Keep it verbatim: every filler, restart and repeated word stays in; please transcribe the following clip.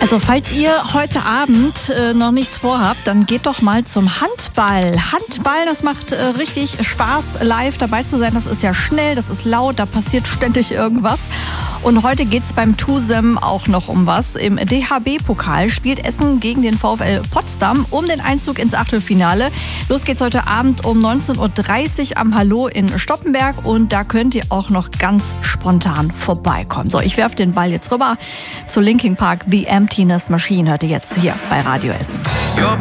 Also falls ihr heute Abend äh, noch nichts vorhabt, dann geht doch mal zum Handball. Handball, das macht äh, richtig Spaß, live dabei zu sein. Das ist ja schnell, das ist laut, da passiert ständig irgendwas. Und heute geht's beim TUSEM auch noch um was. Im D H B-Pokal spielt Essen gegen den VfL Potsdam um den Einzug ins Achtelfinale. Los geht's heute Abend um neunzehn Uhr dreißig am Hallo in Stoppenberg. Und da könnt ihr auch noch ganz spontan vorbeikommen. So, ich werfe den Ball jetzt rüber zu Linkin Park. The Emptiness Machine hört ihr jetzt hier bei Radio Essen.